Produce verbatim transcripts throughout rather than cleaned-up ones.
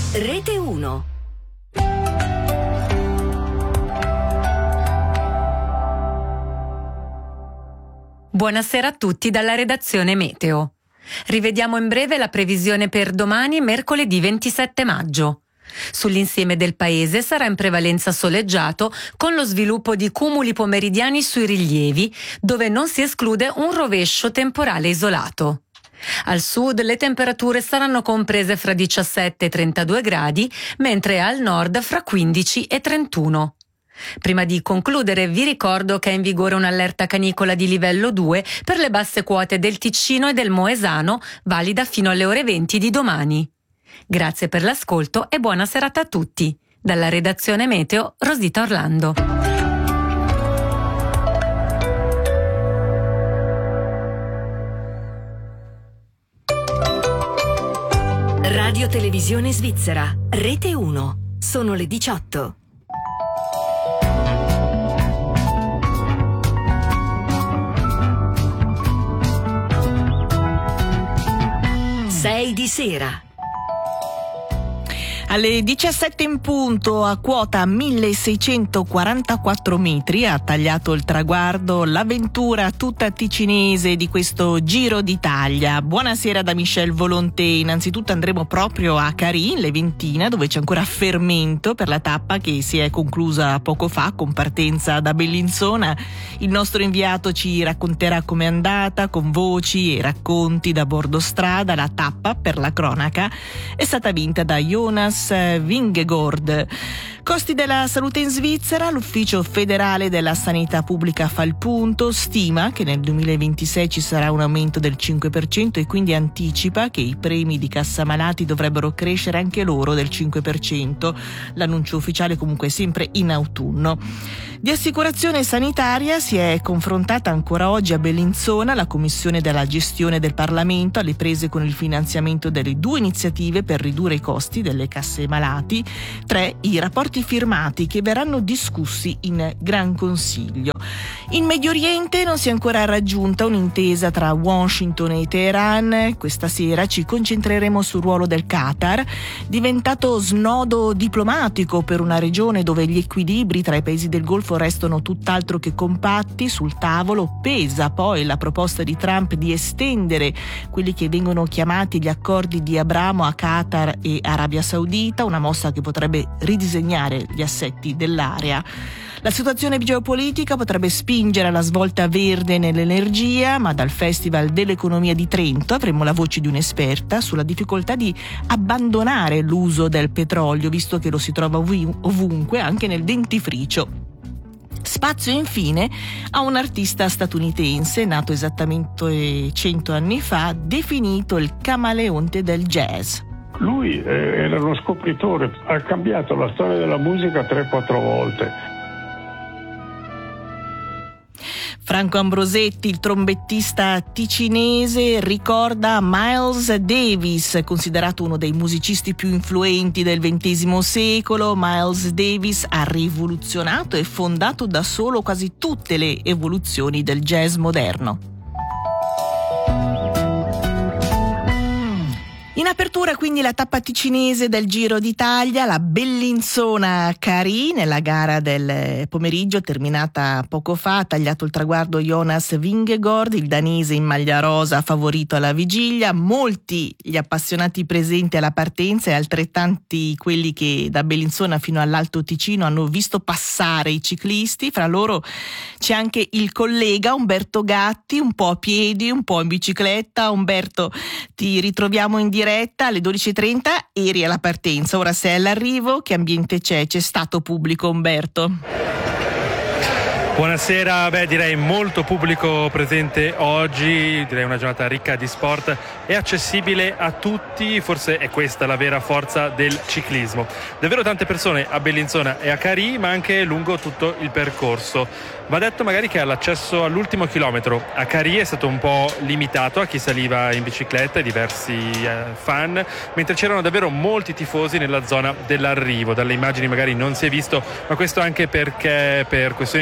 Rete uno. Buonasera a tutti dalla redazione Meteo. Rivediamo in breve la previsione per domani, mercoledì ventisette maggio. Sull'insieme del paese sarà in prevalenza soleggiato, con lo sviluppo di cumuli pomeridiani sui rilievi, dove non si esclude un rovescio temporale isolato. Al sud le temperature saranno comprese fra diciassette e trentadue gradi, mentre al nord fra quindici e trentuno. Prima di concludere vi ricordo che è in vigore un'allerta canicola di livello due per le basse quote del Ticino e del Moesano, valida fino alle ore venti di domani. Grazie per l'ascolto e buona serata a tutti. Dalla redazione Meteo, Rosita Orlando. Radio Televisione Svizzera, Rete uno. Sono le diciotto. sei di sera. Alle diciassette in punto, a quota milleseicentoquarantaquattro metri, ha tagliato il traguardo l'avventura tutta ticinese di questo Giro d'Italia. Buonasera da Michel Volonté. Innanzitutto andremo proprio a Carì, in Leventina, dove c'è ancora fermento per la tappa che si è conclusa poco fa con partenza da Bellinzona. Il nostro inviato ci racconterà com'è andata, con voci e racconti da bordo strada. La tappa, per la cronaca, è stata vinta da Jonas Vingegaard. Costi della salute in Svizzera. L'Ufficio federale della sanità pubblica fa il punto, stima che nel duemilaventisei ci sarà un aumento del cinque per cento e quindi anticipa che i premi di cassa malati dovrebbero crescere anche loro del cinque per cento. L'annuncio ufficiale comunque è sempre in autunno. Di assicurazione sanitaria si è confrontata ancora oggi a Bellinzona la Commissione della gestione del Parlamento, alle prese con il finanziamento delle due iniziative per ridurre i costi delle casse malati. Tre, i rapporti firmati che verranno discussi in Gran Consiglio. In Medio Oriente non si è ancora raggiunta un'intesa tra Washington e Teheran. Questa sera ci concentreremo sul ruolo del Qatar, diventato snodo diplomatico per una regione dove gli equilibri tra i paesi del Golfo restano tutt'altro che compatti. Sul tavolo pesa poi la proposta di Trump di estendere quelli che vengono chiamati gli accordi di Abramo a Qatar e Arabia Saudita, una mossa che potrebbe ridisegnare gli assetti dell'area. La situazione geopolitica potrebbe spingere alla svolta verde nell'energia, ma dal Festival dell'Economia di Trento avremo la voce di un'esperta sulla difficoltà di abbandonare l'uso del petrolio, visto che lo si trova ovunque, anche nel dentifricio. Spazio infine a un artista statunitense nato esattamente cento anni fa, definito il camaleonte del jazz. Lui era uno scopritore, ha cambiato la storia della musica tre quattro volte. Franco Ambrosetti, il trombettista ticinese, ricorda Miles Davis, considerato uno dei musicisti più influenti del ventesimo secolo. Miles Davis ha rivoluzionato e fondato da solo quasi tutte le evoluzioni del jazz moderno. In apertura quindi la tappa ticinese del Giro d'Italia, la Bellinzona Carì, nella gara del pomeriggio terminata poco fa, ha tagliato il traguardo Jonas Vingegaard, il danese in maglia rosa favorito alla vigilia. Molti gli appassionati presenti alla partenza e altrettanti quelli che da Bellinzona fino all'Alto Ticino hanno visto passare i ciclisti. Fra loro c'è anche il collega Umberto Gatti, un po' a piedi, un po' in bicicletta. Umberto, ti ritroviamo in diretta alle dodici e trenta, eri alla partenza, ora sei all'arrivo. Che ambiente c'è? C'è stato pubblico, Umberto? Buonasera, beh direi molto pubblico presente oggi, direi una giornata ricca di sport e accessibile a tutti, forse è questa la vera forza del ciclismo. Davvero tante persone a Bellinzona e a Carì, ma anche lungo tutto il percorso. Va detto magari che l'accesso all'ultimo chilometro a Carì è stato un po' limitato a chi saliva in bicicletta e diversi eh, fan, mentre c'erano davvero molti tifosi nella zona dell'arrivo. Dalle immagini magari non si è visto, ma questo anche perché per questioni di spazio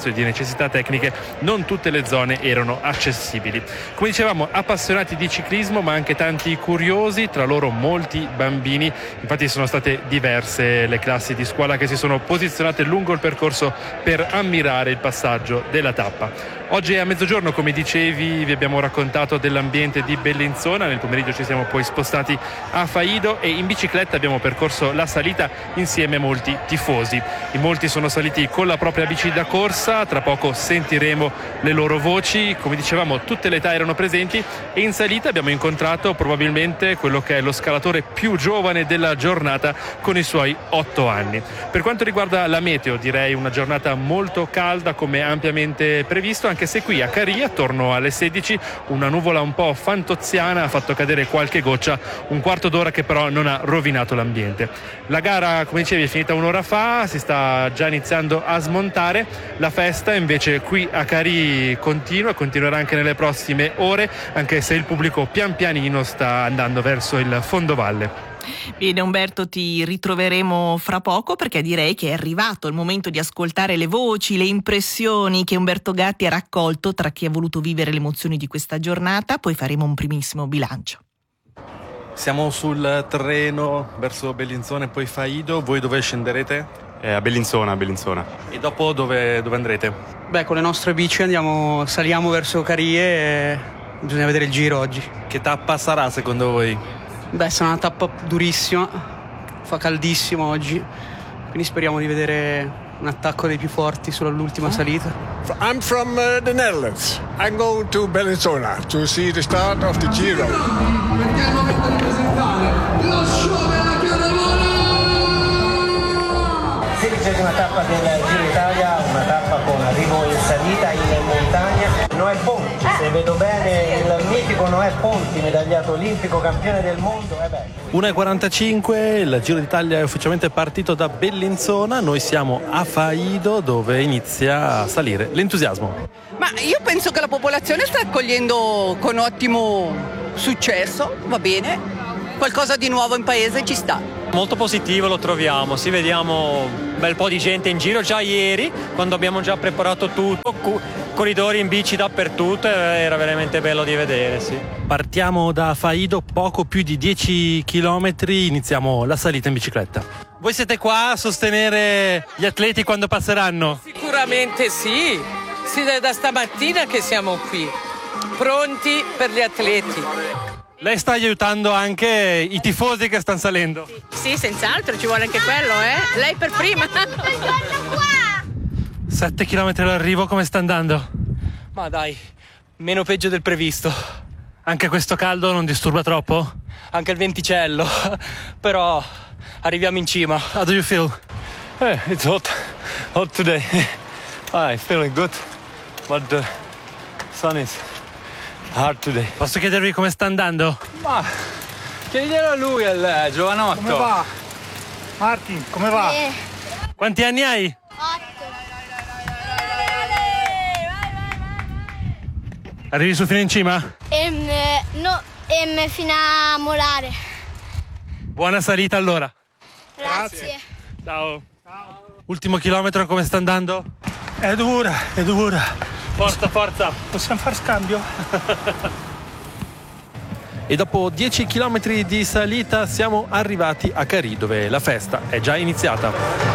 prezzo e di necessità tecniche non tutte le zone erano accessibili. Come dicevamo, appassionati di ciclismo ma anche tanti curiosi, tra loro molti bambini. Infatti sono state diverse le classi di scuola che si sono posizionate lungo il percorso per ammirare il passaggio della tappa. Oggi a mezzogiorno, come dicevi, vi abbiamo raccontato dell'ambiente di Bellinzona. Nel pomeriggio ci siamo poi spostati a Faido e in bicicletta abbiamo percorso la salita insieme a molti tifosi. In molti sono saliti con la propria bici da corsa, tra poco sentiremo le loro voci. Come dicevamo, tutte le età erano presenti e in salita abbiamo incontrato probabilmente quello che è lo scalatore più giovane della giornata con i suoi otto anni. Per quanto riguarda la meteo, direi una giornata molto calda come ampiamente previsto, anche se qui a Carì, attorno alle sedici, una nuvola un po' fantoziana ha fatto cadere qualche goccia, un quarto d'ora che però non ha rovinato l'ambiente. La gara, come dicevi, è finita un'ora fa, si sta già iniziando a smontare. La festa invece qui a Carì continua e continuerà anche nelle prossime ore, anche se il pubblico pian pianino sta andando verso il fondovalle. Bene Umberto, ti ritroveremo fra poco perché direi che è arrivato il momento di ascoltare le voci, le impressioni che Umberto Gatti ha raccolto tra chi ha voluto vivere le emozioni di questa giornata, poi faremo un primissimo bilancio. Siamo sul treno verso Bellinzona e poi Faido. Voi dove scenderete? Eh, a Bellinzona, a Bellinzona. E dopo dove, dove andrete? Beh, con le nostre bici andiamo, saliamo verso Carie e bisogna vedere il giro oggi. Che tappa sarà secondo voi? Beh, sarà una tappa durissima, fa caldissimo oggi, quindi speriamo di vedere un attacco dei più forti sull'ultima salita. I'm from uh, the Netherlands. I'm going to Bellinzona to see the start of the Giro. Sedicesima tappa del Giro d'Italia, una tappa con arrivo in salita in montagna. Noè Ponti, se vedo bene, il mitico Noè Ponti, medagliato olimpico, campione del mondo. Eh beh. una e quarantacinque, il Giro d'Italia è ufficialmente partito da Bellinzona. Noi siamo a Faido dove inizia a salire l'entusiasmo. Ma io penso che la popolazione sta accogliendo con ottimo successo, va bene, qualcosa di nuovo in paese ci sta. Molto positivo lo troviamo, sì, vediamo un bel po' di gente in giro già ieri quando abbiamo già preparato tutto, corridori in bici dappertutto, era veramente bello di vedere, sì. Partiamo da Faido, poco più di dieci chilometri, iniziamo la salita in bicicletta. Voi siete qua a sostenere gli atleti quando passeranno? Sicuramente sì, sì, da stamattina che siamo qui, pronti per gli atleti. Lei sta aiutando anche i tifosi che stanno salendo? Sì, senz'altro, ci vuole anche quello, eh? Lei per prima. Sette chilometri all'arrivo, come sta andando? Ma dai, meno peggio del previsto. Anche questo caldo non disturba troppo? Anche il venticello, però arriviamo in cima. How do you feel? Eh, it's hot, hot today. I'm feeling good, but the sun is hard today. Posso chiedervi come sta andando? Ma chiediglielo a lui, al giovanotto. Come va? Martin, come va? Eh. Quanti anni hai? Otto. Arrivi su fino in cima? Ehm, no, ehm, fino a Molare. Buona salita allora. Grazie. Ciao. Ciao. Ultimo chilometro, come sta andando? È dura, è dura. Forza, forza. Possiamo fare scambio? E dopo dieci chilometri di salita siamo arrivati a Carì, dove la festa è già iniziata.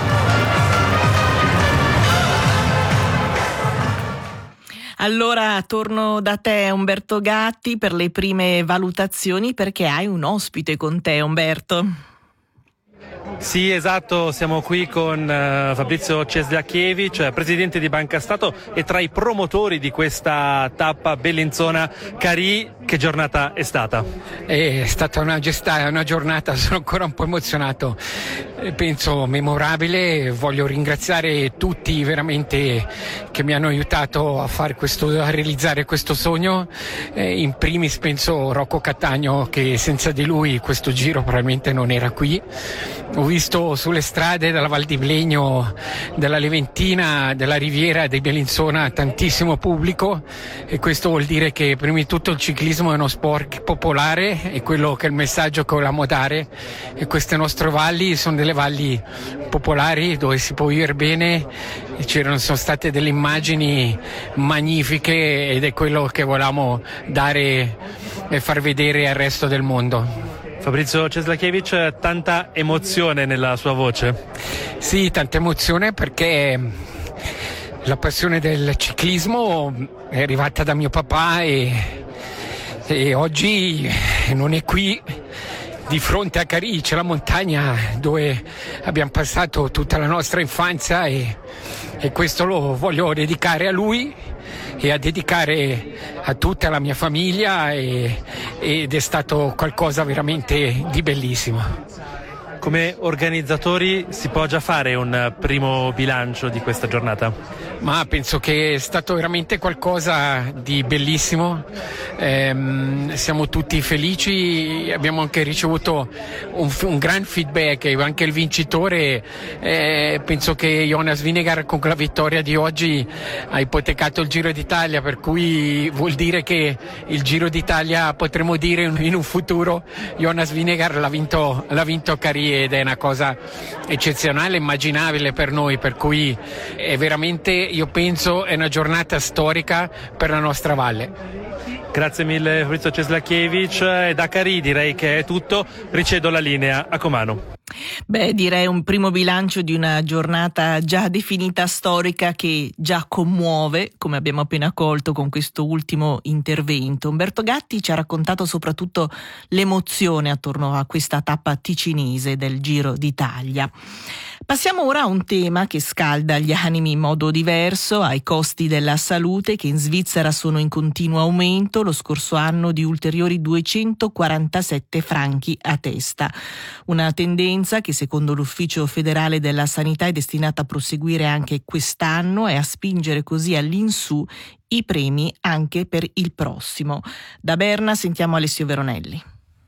Allora torno da te Umberto Gatti per le prime valutazioni, perché hai un ospite con te, Umberto. Sì, esatto, siamo qui con uh, Fabrizio Cesliakiewicz, presidente di Banca Stato e tra i promotori di questa tappa Bellinzona-Carì. Che giornata è stata? È stata una, gesta- una giornata, sono ancora un po' emozionato, penso memorabile. Voglio ringraziare tutti veramente che mi hanno aiutato a fare questo, a realizzare questo sogno. Eh, in primis penso Rocco Cattaneo, che senza di lui questo giro probabilmente non era qui. Ho visto sulle strade della Val di Blegno, della Leventina, della Riviera di Bellinzona tantissimo pubblico, e questo vuol dire che prima di tutto il ciclismo ciclismo è uno sport popolare, è quello che è il messaggio che vogliamo dare, e queste nostre valli sono delle valli popolari dove si può vivere bene. C'erano sono state delle immagini magnifiche ed è quello che volevamo dare e far vedere al resto del mondo. Fabrizio Ceslakiewicz, tanta emozione nella sua voce. Sì, tanta emozione perché la passione del ciclismo è arrivata da mio papà e, e oggi non è qui di fronte a Carì, c'è la montagna dove abbiamo passato tutta la nostra infanzia e, e questo lo voglio dedicare a lui e a dedicare a tutta la mia famiglia e, ed è stato qualcosa veramente di bellissimo. Come organizzatori si può già fare un primo bilancio di questa giornata? Ma penso che è stato veramente qualcosa di bellissimo, ehm, siamo tutti felici, abbiamo anche ricevuto un, un gran feedback, anche il vincitore, eh, penso che Jonas Vingegaard con la vittoria di oggi ha ipotecato il Giro d'Italia, per cui vuol dire che il Giro d'Italia potremo dire in un futuro Jonas Vingegaard l'ha vinto, l'ha vinto Carì, ed è una cosa eccezionale, immaginabile per noi, per cui è veramente, io penso, è una giornata storica per la nostra valle. Grazie mille Fabrizio Ceslakiewicz, e da Carì direi che è tutto, ricedo la linea a Comano. Beh, direi un primo bilancio di una giornata già definita storica che già commuove, come abbiamo appena colto con questo ultimo intervento. Umberto Gatti ci ha raccontato soprattutto l'emozione attorno a questa tappa ticinese del Giro d'Italia. Passiamo ora a un tema che scalda gli animi in modo diverso, ai costi della salute che in Svizzera sono in continuo aumento, lo scorso anno di ulteriori duecentoquarantasette franchi a testa. Una tendenza che secondo l'Ufficio federale della sanità è destinata a proseguire anche quest'anno e a spingere così all'insù i premi anche per il prossimo. Da Berna sentiamo Alessio Veronelli.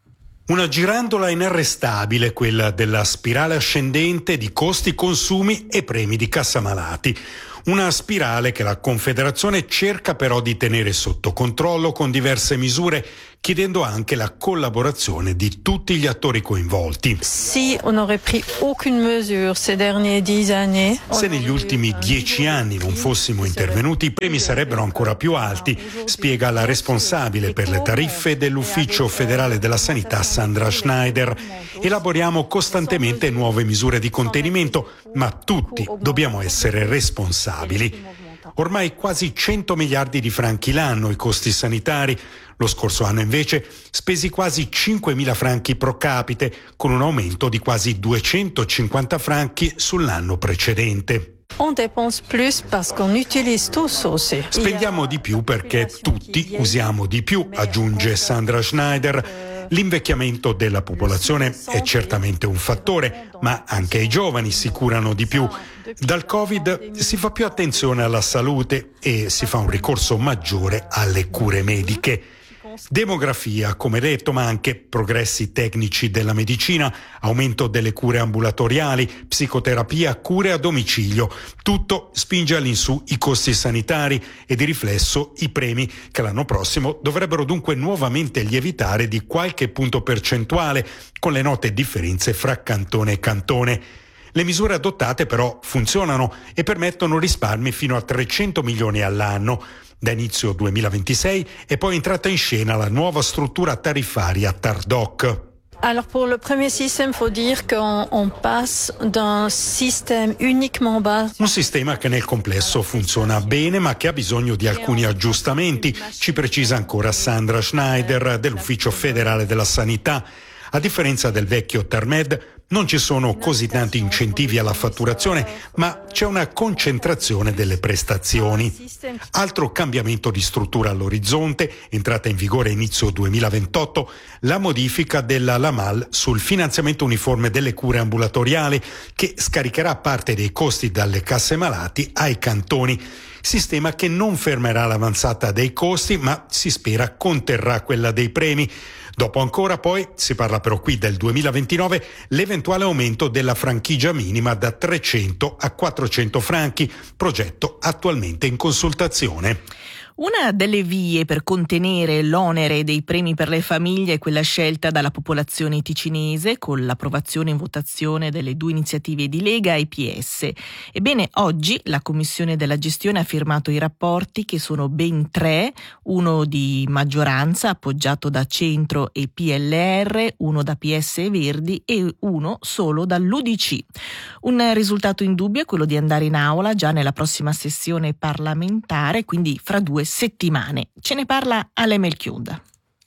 Una girandola inarrestabile, quella della spirale ascendente di costi, consumi e premi di cassamalati. Una spirale che la Confederazione cerca però di tenere sotto controllo con diverse misure, chiedendo anche la collaborazione di tutti gli attori coinvolti. Si on aurait pris aucune mesure ces derniers dix années. Se negli ultimi dieci anni non fossimo intervenuti, i premi sarebbero ancora più alti, spiega la responsabile per le tariffe dell'Ufficio federale della sanità Sandra Schneider. Elaboriamo costantemente nuove misure di contenimento, ma tutti dobbiamo essere responsabili. Ormai quasi cento miliardi di franchi l'anno i costi sanitari. Lo scorso anno invece spesi quasi cinquemila franchi pro capite, con un aumento di quasi duecentocinquanta franchi sull'anno precedente. On dépense plus parce qu'on utilise tous aussi. Spendiamo di più perché tutti usiamo di più, aggiunge Sandra Schneider. L'invecchiamento della popolazione è certamente un fattore, ma anche i giovani si curano di più. Dal Covid si fa più attenzione alla salute e si fa un ricorso maggiore alle cure mediche. Demografia, come detto, ma anche progressi tecnici della medicina, aumento delle cure ambulatoriali, psicoterapia, cure a domicilio. Tutto spinge all'insù i costi sanitari e di riflesso i premi, che l'anno prossimo dovrebbero dunque nuovamente lievitare di qualche punto percentuale, con le note differenze fra cantone e cantone. Le misure adottate però funzionano e permettono risparmi fino a trecento milioni all'anno. Da inizio duemilaventisei è poi entrata in scena la nuova struttura tariffaria Tardoc. Alors pour le premier système, faut dire qu'on on passe d'un système uniquement bas. Un sistema che nel complesso funziona bene, ma che ha bisogno di alcuni aggiustamenti, ci precisa ancora Sandra Schneider dell'Ufficio federale della sanità. A differenza del vecchio Termed, non ci sono così tanti incentivi alla fatturazione, ma c'è una concentrazione delle prestazioni. Altro cambiamento di struttura all'orizzonte, entrata in vigore inizio duemilaventotto, la modifica della LAMAL sul finanziamento uniforme delle cure ambulatoriali, che scaricherà parte dei costi dalle casse malati ai cantoni. Sistema che non fermerà l'avanzata dei costi, ma si spera conterrà quella dei premi. Dopo ancora poi, si parla però qui del duemilaventinove, l'eventuale aumento della franchigia minima da trecento a quattrocento franchi, progetto attualmente in consultazione. Una delle vie per contenere l'onere dei premi per le famiglie è quella scelta dalla popolazione ticinese con l'approvazione in votazione delle due iniziative di Lega e P S. Ebbene, oggi la Commissione della Gestione ha firmato i rapporti, che sono ben tre, uno di maggioranza appoggiato da Centro e P L R, uno da P S e Verdi e uno solo dall'U D C. Un risultato indubbio è quello di andare in aula già nella prossima sessione parlamentare, quindi fra due settimane. Ce ne parla Ale Melchiuda.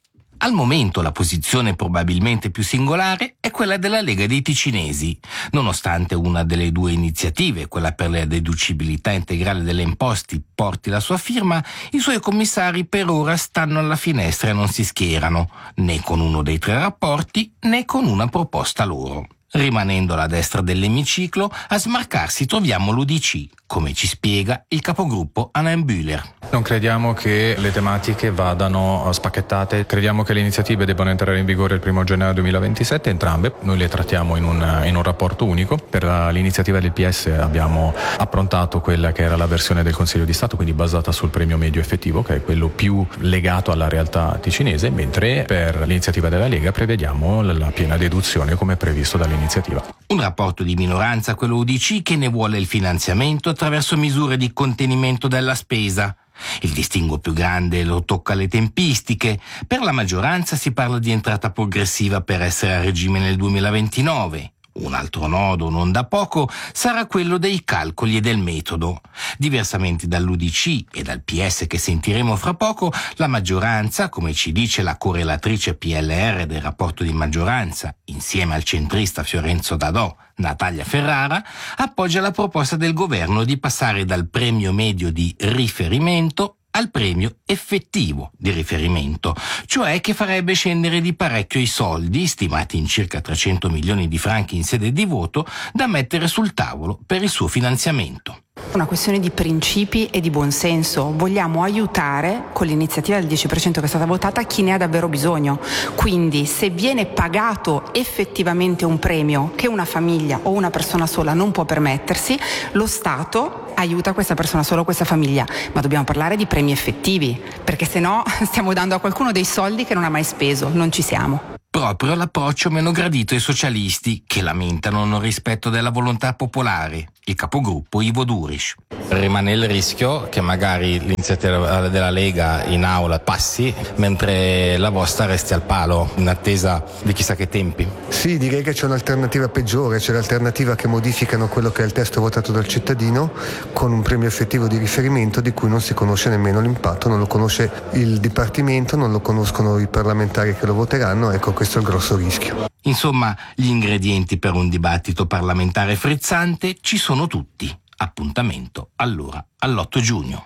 Al momento la posizione probabilmente più singolare è quella della Lega dei Ticinesi. Nonostante una delle due iniziative, quella per la deducibilità integrale delle imposte, porti la sua firma, i suoi commissari per ora stanno alla finestra e non si schierano, né con uno dei tre rapporti né con una proposta loro. Rimanendo alla destra dell'emiciclo, a smarcarsi troviamo l'U D C, come ci spiega il capogruppo Alain Bühler. Non crediamo che le tematiche vadano spacchettate, crediamo che le iniziative debbano entrare in vigore il primo gennaio duemilaventisette, entrambe. Noi le trattiamo in un, in un rapporto unico. Per la, l'iniziativa del P S abbiamo approntato quella che era la versione del Consiglio di Stato, quindi basata sul premio medio effettivo, che è quello più legato alla realtà ticinese, mentre per l'iniziativa della Lega prevediamo la piena deduzione come previsto dall'iniziativa. Un rapporto di minoranza, quello U D C, che ne vuole il finanziamento attraverso misure di contenimento della spesa. Il distinguo più grande lo tocca alle tempistiche. Per la maggioranza si parla di entrata progressiva per essere a regime nel duemilaventinove. Un altro nodo, non da poco, sarà quello dei calcoli e del metodo. Diversamente dall'U D C e dal P S che sentiremo fra poco, la maggioranza, come ci dice la correlatrice P L R del rapporto di maggioranza, insieme al centrista Fiorenzo Dadò, Natalia Ferrara, appoggia la proposta del governo di passare dal premio medio di riferimento al premio effettivo di riferimento, cioè che farebbe scendere di parecchio i soldi, stimati in circa trecento milioni di franchi in sede di voto, da mettere sul tavolo per il suo finanziamento. Una questione di principi e di buonsenso. Vogliamo aiutare, con l'iniziativa del dieci per cento che è stata votata, chi ne ha davvero bisogno. Quindi se viene pagato effettivamente un premio che una famiglia o una persona sola non può permettersi, lo Stato aiuta questa persona sola o questa famiglia. Ma dobbiamo parlare di premi effettivi, perché se no stiamo dando a qualcuno dei soldi che non ha mai speso. Non ci siamo. Proprio l'approccio meno gradito ai socialisti, che lamentano il non rispetto della volontà popolare. Il capogruppo Ivo Duriš. Rimane il rischio che magari l'iniziativa della Lega in aula passi, mentre la vostra resti al palo, in attesa di chissà che tempi. Sì, direi che c'è un'alternativa peggiore, c'è l'alternativa che modificano quello che è il testo votato dal cittadino con un premio effettivo di riferimento di cui non si conosce nemmeno l'impatto, non lo conosce il Dipartimento, non lo conoscono i parlamentari che lo voteranno, ecco questo è il grosso rischio. Insomma, gli ingredienti per un dibattito parlamentare frizzante ci sono tutti. Appuntamento allora all'otto giugno.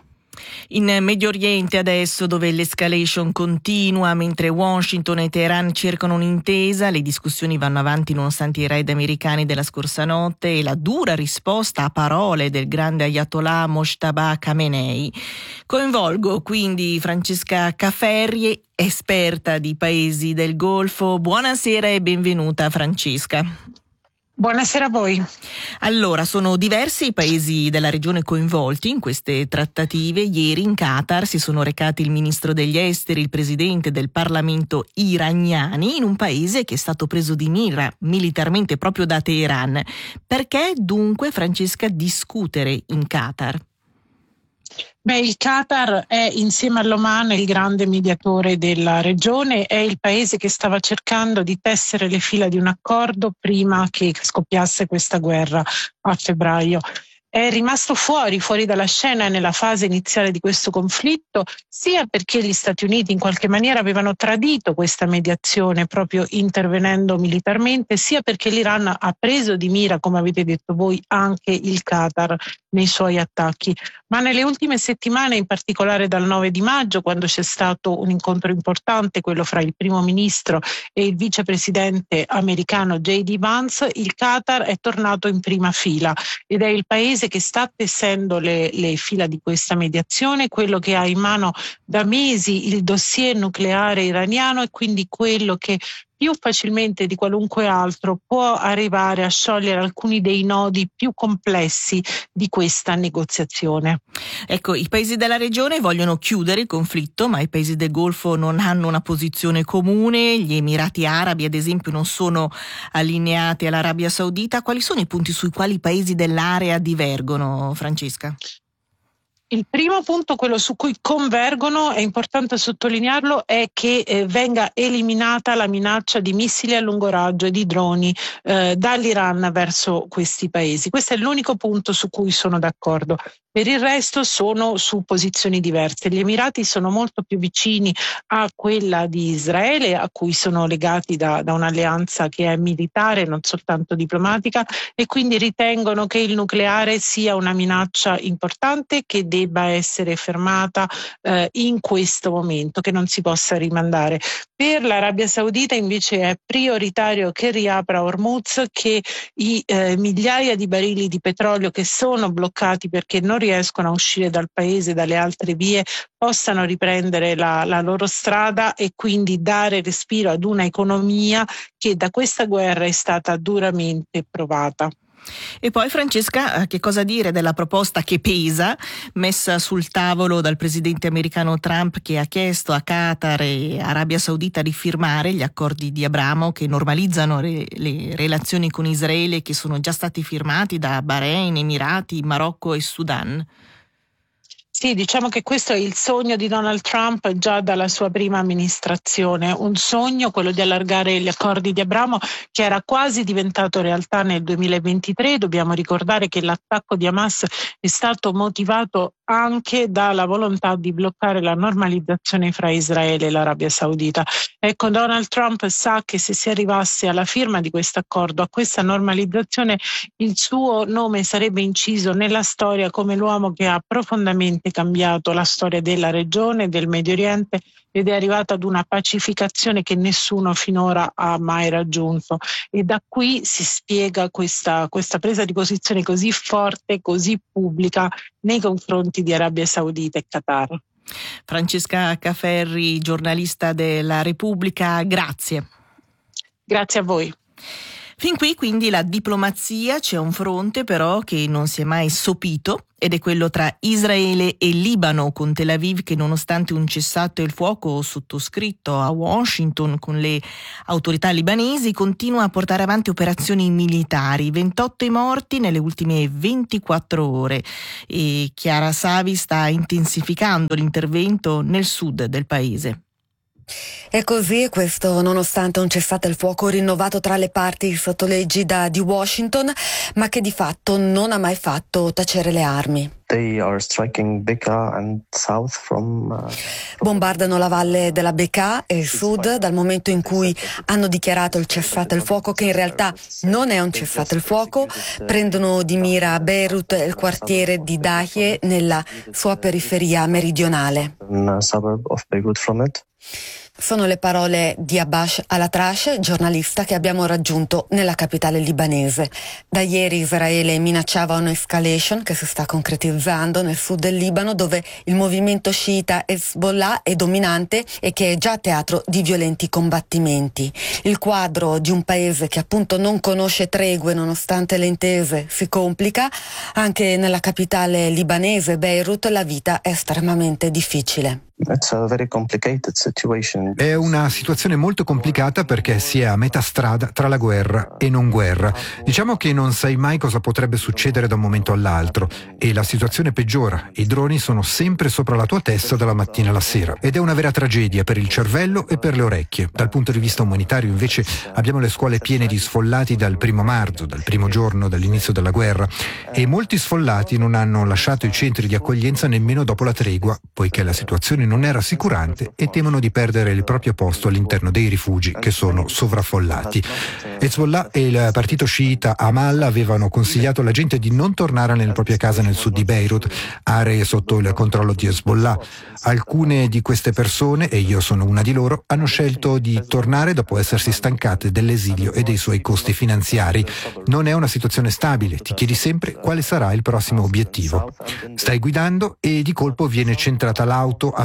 In Medio Oriente adesso, dove l'escalation continua mentre Washington e Teheran cercano un'intesa, le discussioni vanno avanti nonostante i raid americani della scorsa notte e la dura risposta a parole del grande Ayatollah Mojtaba Khamenei. Coinvolgo quindi Francesca Caferri, esperta di paesi del Golfo. Buonasera e benvenuta Francesca. Buonasera a voi. Allora, sono diversi i paesi della regione coinvolti in queste trattative. Ieri in Qatar si sono recati il ministro degli esteri, il presidente del Parlamento iraniani, in un paese che è stato preso di mira militarmente proprio da Teheran. Perché dunque, Francesca, discutere in Qatar? Beh, il Qatar è, insieme all'Oman, il grande mediatore della regione, è il paese che stava cercando di tessere le fila di un accordo prima che scoppiasse questa guerra a febbraio. È rimasto fuori, fuori dalla scena nella fase iniziale di questo conflitto, sia perché gli Stati Uniti in qualche maniera avevano tradito questa mediazione proprio intervenendo militarmente, sia perché l'Iran ha preso di mira, come avete detto voi, anche il Qatar nei suoi attacchi. Ma nelle ultime settimane, in particolare dal nove di maggio, quando c'è stato un incontro importante, quello fra il primo ministro e il vicepresidente americano J D Vance, il Qatar è tornato in prima fila ed è il paese che sta tessendo le, le fila di questa mediazione, quello che ha in mano da mesi il dossier nucleare iraniano e quindi quello che più facilmente di qualunque altro può arrivare a sciogliere alcuni dei nodi più complessi di questa negoziazione. Ecco, i paesi della regione vogliono chiudere il conflitto, ma i paesi del Golfo non hanno una posizione comune. Gli Emirati Arabi, ad esempio, non sono allineati all'Arabia Saudita. Quali sono i punti sui quali i paesi dell'area divergono, Francesca? Il primo punto, quello su cui convergono, è importante sottolinearlo, è che eh, venga eliminata la minaccia di missili a lungo raggio e di droni eh, dall'Iran verso questi paesi. Questo è l'unico punto su cui sono d'accordo. Per il resto sono su posizioni diverse. Gli Emirati sono molto più vicini a quella di Israele, a cui sono legati da, da un'alleanza che è militare, non soltanto diplomatica, e quindi ritengono che il nucleare sia una minaccia importante che debba essere fermata eh, in questo momento, che non si possa rimandare. Per l'Arabia Saudita invece è prioritario che riapra Hormuz, che i eh, migliaia di barili di petrolio che sono bloccati perché non riescono a uscire dal paese, dalle altre vie, possano riprendere la, la loro strada e quindi dare respiro ad una economia che da questa guerra è stata duramente provata. E poi, Francesca, che cosa dire della proposta che pesa, messa sul tavolo dal presidente americano Trump, che ha chiesto a Qatar e Arabia Saudita di firmare gli accordi di Abramo che normalizzano re- le relazioni con Israele, che sono già stati firmati da Bahrain, Emirati, Marocco e Sudan? Sì, diciamo che questo è il sogno di Donald Trump già dalla sua prima amministrazione, un sogno, quello di allargare gli accordi di Abramo, che era quasi diventato realtà nel duemilaventitré. Dobbiamo ricordare che l'attacco di Hamas è stato motivato anche dalla volontà di bloccare la normalizzazione fra Israele e l'Arabia Saudita. Ecco, Donald Trump sa che se si arrivasse alla firma di questo accordo, a questa normalizzazione, il suo nome sarebbe inciso nella storia come l'uomo che ha profondamente cambiato la storia della regione, del Medio Oriente, ed è arrivato ad una pacificazione che nessuno finora ha mai raggiunto. E da qui si spiega questa, questa presa di posizione così forte, così pubblica nei confronti di Arabia Saudita e Qatar. Francesca Caferri, giornalista della Repubblica, grazie. Grazie a voi. Fin qui quindi la diplomazia. C'è un fronte però che non si è mai sopito, ed è quello tra Israele e Libano, con Tel Aviv che, nonostante un cessato il fuoco sottoscritto a Washington con le autorità libanesi, continua a portare avanti operazioni militari. ventotto i morti nelle ultime ventiquattro ore, e Chiara Savi sta intensificando l'intervento nel sud del paese. È così, questo nonostante un cessate il fuoco rinnovato tra le parti sotto l'egida di Washington, ma che di fatto non ha mai fatto tacere le armi. They are striking Bekaa and south from, uh, Bombardano la valle della Bekaa e il sud dal momento in cui hanno dichiarato il cessate il fuoco, che in realtà non è un cessate il fuoco. Prendono di mira Beirut e il quartiere di Dahie nella sua periferia meridionale. a suburb of Beirut from it. Sono le parole di Abash Al-Atrash, giornalista che abbiamo raggiunto nella capitale libanese. Da ieri Israele minacciava un'escalation che si sta concretizzando nel sud del Libano, dove il movimento sciita Hezbollah è dominante e che è già teatro di violenti combattimenti. Il quadro di un paese che appunto non conosce tregue nonostante le intese si complica. Anche nella capitale libanese, Beirut, la vita è estremamente difficile. It's a very complicated situation. È una situazione molto complicata perché si è a metà strada tra la guerra e non guerra. Diciamo che non sai mai cosa potrebbe succedere da un momento all'altro e la situazione peggiora. I droni sono sempre sopra la tua testa dalla mattina alla sera ed è una vera tragedia per il cervello e per le orecchie. Dal punto di vista umanitario invece abbiamo le scuole piene di sfollati dal primo marzo, dal primo giorno dall'inizio della guerra, e molti sfollati non hanno lasciato i centri di accoglienza nemmeno dopo la tregua, poiché la situazione non è rassicurante e temono di perdere il proprio posto all'interno dei rifugi che sono sovraffollati. Hezbollah e il partito sciita Amal avevano consigliato alla gente di non tornare nelle proprie case nel sud di Beirut, aree sotto il controllo di Hezbollah. Alcune di queste persone, e io sono una di loro, hanno scelto di tornare dopo essersi stancate dell'esilio e dei suoi costi finanziari. Non è una situazione stabile, ti chiedi sempre quale sarà il prossimo obiettivo. Stai guidando e di colpo viene centrata l'auto a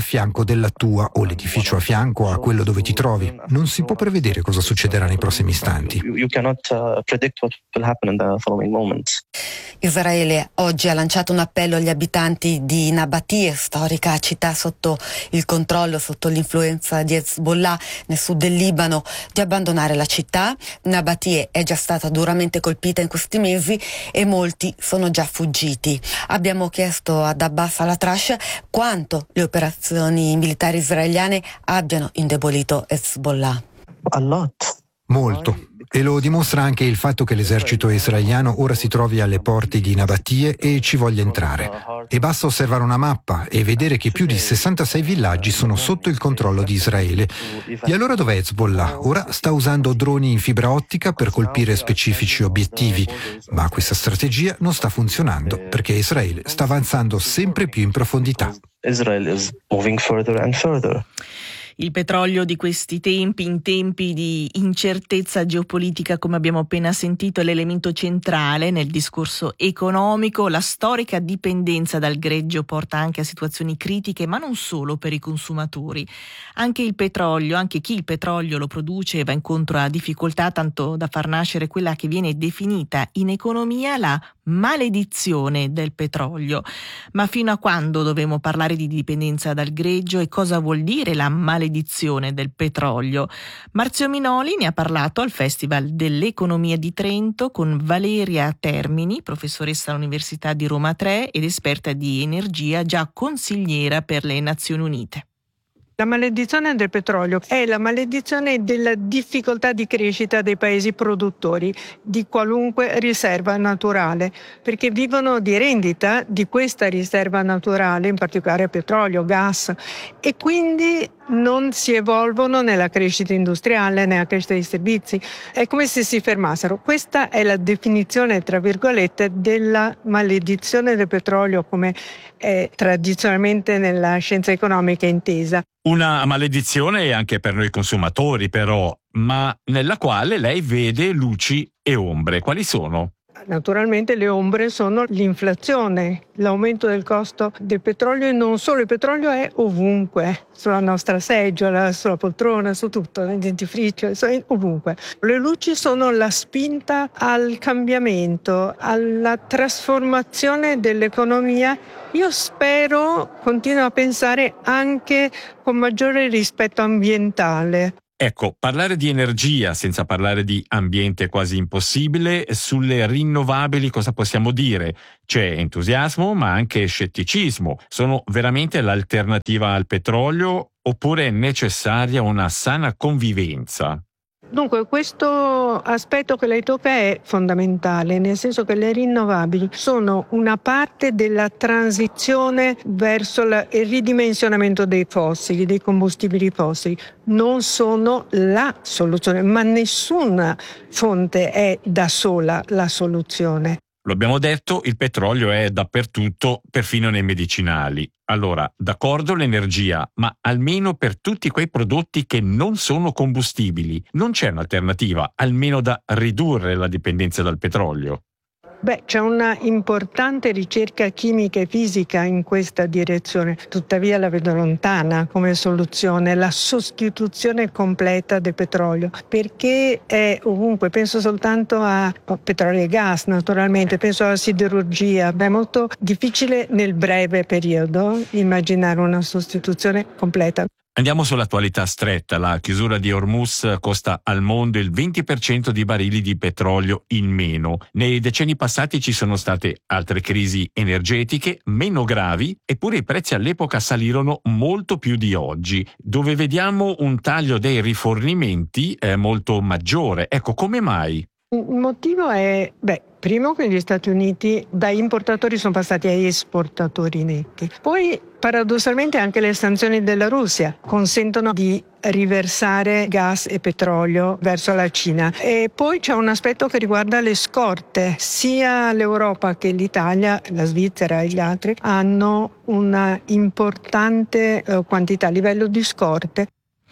fianco della tua o l'edificio a fianco a quello dove ti trovi. Non si può prevedere cosa succederà nei prossimi istanti. You cannot uh, predict what will happen in the following moments. Israele oggi ha lanciato un appello agli abitanti di Nabatie, storica città sotto il controllo, sotto l'influenza di Hezbollah nel sud del Libano, di abbandonare la città. Nabatie è già stata duramente colpita in questi mesi e molti sono già fuggiti. Abbiamo chiesto ad Abbas al-Atrash quanto le operazioni militari israeliane abbiano indebolito Hezbollah. A lot. Molto. E lo dimostra anche il fatto che l'esercito israeliano ora si trovi alle porte di Nabatie e ci voglia entrare. E basta osservare una mappa e vedere che più di sessantasei villaggi sono sotto il controllo di Israele. E allora dov'è Hezbollah? Ora sta usando droni in fibra ottica per colpire specifici obiettivi, ma questa strategia non sta funzionando perché Israele sta avanzando sempre più in profondità. Israel is moving further and further. Il petrolio di questi tempi, in tempi di incertezza geopolitica, come abbiamo appena sentito, è l'elemento centrale nel discorso economico. La storica dipendenza dal greggio porta anche a situazioni critiche, ma non solo per i consumatori. Anche il petrolio, anche chi il petrolio lo produce va incontro a difficoltà, tanto da far nascere quella che viene definita in economia la maledizione del petrolio. Ma fino a quando dovremo parlare di dipendenza dal greggio e cosa vuol dire la maledizione del petrolio? Marzio Minoli ne ha parlato al Festival dell'Economia di Trento con Valeria Termini, professoressa all'Università di Roma tre ed esperta di energia, già consigliera per le Nazioni Unite. La maledizione del petrolio è la maledizione della difficoltà di crescita dei paesi produttori di qualunque riserva naturale, perché vivono di rendita di questa riserva naturale, in particolare petrolio, gas, e quindi non si evolvono nella crescita industriale, nella crescita dei servizi. È come se si fermassero. Questa è la definizione, tra virgolette, della maledizione del petrolio, come è tradizionalmente nella scienza economica intesa. Una maledizione anche per noi consumatori, però, ma nella quale lei vede luci e ombre. Quali sono? Naturalmente le ombre sono l'inflazione, l'aumento del costo del petrolio, e non solo. Il petrolio è ovunque, sulla nostra seggiola, sulla poltrona, su tutto, nel dentifricio, è ovunque. Le luci sono la spinta al cambiamento, alla trasformazione dell'economia. Io spero, continuo a pensare, anche con maggiore rispetto ambientale. Ecco, parlare di energia senza parlare di ambiente è quasi impossibile. Sulle rinnovabili cosa possiamo dire? C'è entusiasmo ma anche scetticismo. Sono veramente l'alternativa al petrolio oppure è necessaria una sana convivenza? Dunque, questo aspetto che lei tocca è fondamentale, nel senso che le rinnovabili sono una parte della transizione verso il ridimensionamento dei fossili, dei combustibili fossili. Non sono la soluzione, ma nessuna fonte è da sola la soluzione. Lo abbiamo detto, il petrolio è dappertutto, perfino nei medicinali. Allora, d'accordo l'energia, ma almeno per tutti quei prodotti che non sono combustibili, non c'è un'alternativa, almeno da ridurre la dipendenza dal petrolio? Beh, c'è una importante ricerca chimica e fisica in questa direzione, tuttavia la vedo lontana come soluzione, la sostituzione completa del petrolio, perché è ovunque. Penso soltanto a petrolio e gas, naturalmente, penso alla siderurgia. È molto difficile nel breve periodo immaginare una sostituzione completa. Andiamo sull'attualità stretta. La chiusura di Hormuz costa al mondo il venti per cento di barili di petrolio in meno. Nei decenni passati ci sono state altre crisi energetiche meno gravi, eppure i prezzi all'epoca salirono molto più di oggi, dove vediamo un taglio dei rifornimenti eh, molto maggiore. Ecco, come mai? Il motivo è, beh, primo che gli Stati Uniti da importatori sono passati a esportatori netti. Poi, paradossalmente, anche le sanzioni della Russia consentono di riversare gas e petrolio verso la Cina. E poi c'è un aspetto che riguarda le scorte. Sia l'Europa che l'Italia, la Svizzera e gli altri hanno una importante eh, quantità a livello di scorte.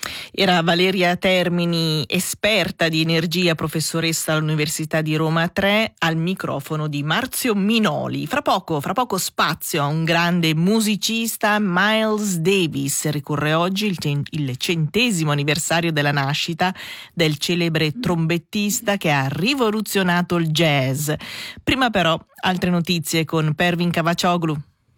Era Valeria Termini, esperta di energia, professoressa all'Università di Roma tre, al microfono di Marzio Minoli. Fra poco, fra poco spazio a un grande musicista, Miles Davis. Ricorre oggi il, cen- il centesimo anniversario della nascita del celebre trombettista che ha rivoluzionato il jazz. Prima però, altre notizie con Pervin Cavaccioglu.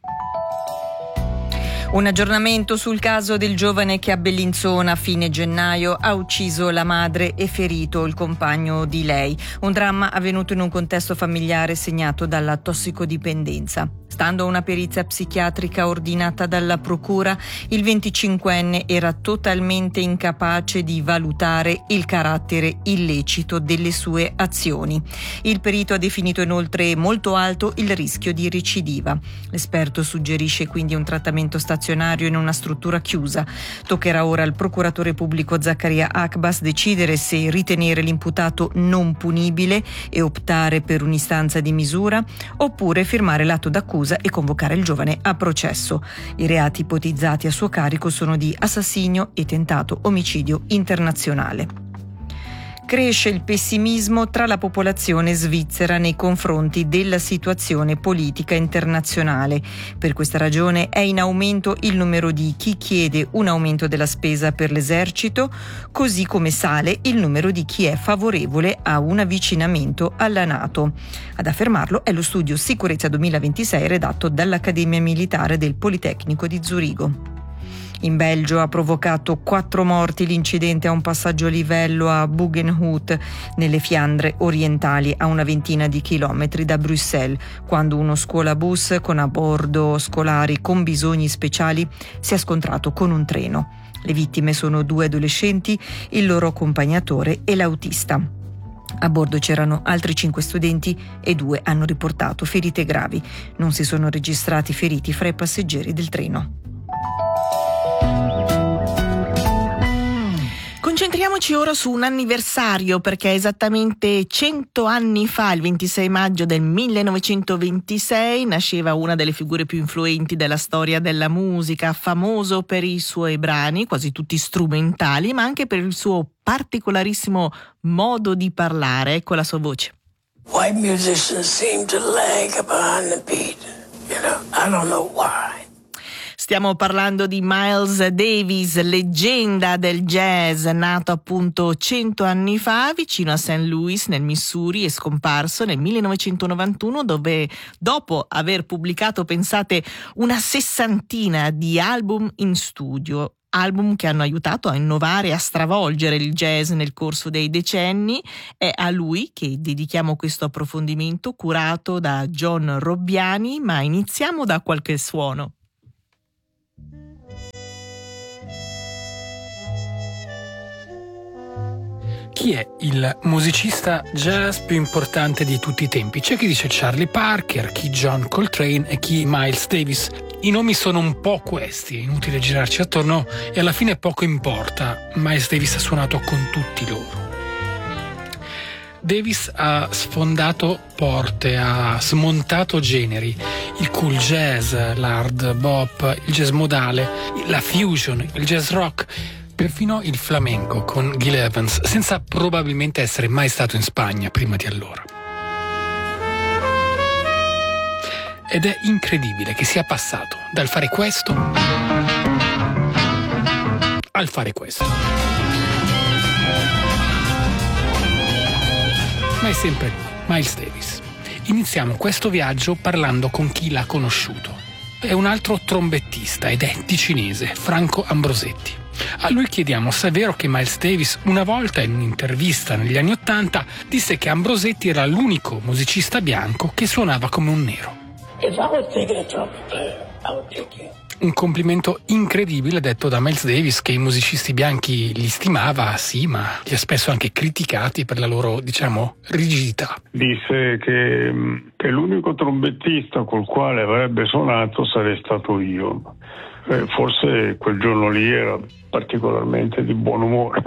Un aggiornamento sul caso del giovane che a Bellinzona a fine gennaio ha ucciso la madre e ferito il compagno di lei. Un dramma avvenuto in un contesto familiare segnato dalla tossicodipendenza. Stando a una perizia psichiatrica ordinata dalla procura, il venticinquenne era totalmente incapace di valutare il carattere illecito delle sue azioni. Il perito ha definito inoltre molto alto il rischio di recidiva. L'esperto suggerisce quindi un trattamento stazionario in una struttura chiusa. Toccherà ora al procuratore pubblico Zaccaria Akbas decidere se ritenere l'imputato non punibile e optare per un'istanza di misura, oppure firmare l'atto d'accusa e convocare il giovane a processo. I reati ipotizzati a suo carico sono di assassinio e tentato omicidio internazionale. Cresce il pessimismo tra la popolazione svizzera nei confronti della situazione politica internazionale. Per questa ragione è in aumento il numero di chi chiede un aumento della spesa per l'esercito, così come sale il numero di chi è favorevole a un avvicinamento alla NATO. Ad affermarlo è lo studio Sicurezza duemilaventisei redatto dall'Accademia Militare del Politecnico di Zurigo. In Belgio ha provocato quattro morti l'incidente a un passaggio a livello a Buggenhout, nelle Fiandre orientali, a una ventina di chilometri da Bruxelles, quando uno scuolabus con a bordo scolari con bisogni speciali si è scontrato con un treno. Le vittime sono due adolescenti, il loro accompagnatore e l'autista. A bordo c'erano altri cinque studenti e due hanno riportato ferite gravi. Non si sono registrati feriti fra i passeggeri del treno. Concentriamoci ora su un anniversario, perché esattamente cento anni fa, il ventisei maggio del millenovecentoventisei, nasceva una delle figure più influenti della storia della musica, famoso per i suoi brani, quasi tutti strumentali, ma anche per il suo particolarissimo modo di parlare. Ecco la sua voce. White musicians seem to lag behind the beat, you know, I don't know why. Stiamo parlando di Miles Davis, leggenda del jazz, nato appunto cento anni fa vicino a Saint Louis nel Missouri e scomparso nel millenovecentonovantuno, dove dopo aver pubblicato, pensate, una sessantina di album in studio, album che hanno aiutato a innovare e a stravolgere il jazz nel corso dei decenni. È a lui che dedichiamo questo approfondimento curato da John Robbiani, ma iniziamo da qualche suono. Chi è il musicista jazz più importante di tutti i tempi? C'è chi dice Charlie Parker, chi John Coltrane e chi Miles Davis. I nomi sono un po' questi, è inutile girarci attorno e alla fine poco importa. Miles Davis ha suonato con tutti loro. Davis ha sfondato porte, ha smontato generi, il cool jazz, l'hard bop, il jazz modale, la fusion, il jazz rock, perfino il flamenco con Gil Evans, senza probabilmente essere mai stato in Spagna prima di allora. Ed è incredibile che sia passato dal fare questo al fare questo. Ma è sempre lui, Miles Davis. Iniziamo questo viaggio parlando con chi l'ha conosciuto. È un altro trombettista ed è ticinese, Franco Ambrosetti. A lui chiediamo se è vero che Miles Davis una volta in un'intervista negli anni Ottanta disse che Ambrosetti era l'unico musicista bianco che suonava come un nero. Un complimento incredibile detto da Miles Davis, che i musicisti bianchi li stimava, sì, ma li ha spesso anche criticati per la loro, diciamo, rigidità. Disse che, che l'unico trombettista col quale avrebbe suonato sarei stato io. Eh, forse quel giorno lì era particolarmente di buon umore.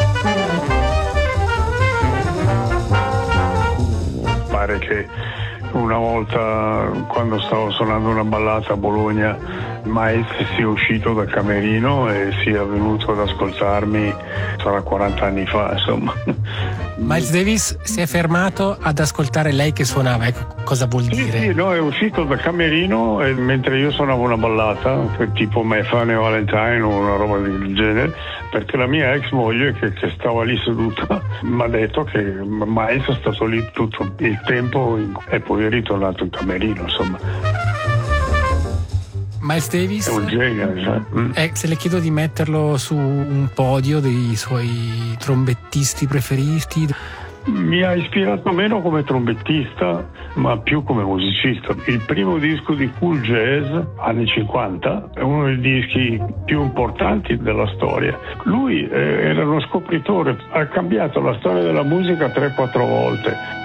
Pare che Una volta, quando stavo suonando una ballata a Bologna, Miles sia uscito dal camerino e sia venuto ad ascoltarmi, sarà quaranta anni fa, insomma. Miles Davis si è fermato ad ascoltare lei che suonava, ecco cosa vuol sì, dire? Sì, no, è uscito dal camerino e mentre io suonavo una ballata, tipo My Funny Valentine o una roba del genere, perché la mia ex moglie che, che stava lì seduta mi ha detto che Miles è stato lì tutto il tempo e poi è ritornato in camerino, insomma. Miles Davis è un genio, cioè. mm. eh, se le chiedo di metterlo su un podio dei suoi trombettisti preferiti. Mi ha ispirato meno come trombettista, ma più come musicista. Il primo disco di Cool Jazz, anni cinquanta, è uno dei dischi più importanti della storia. Lui eh, era uno scopritore, ha cambiato la storia della musica tre quattro volte.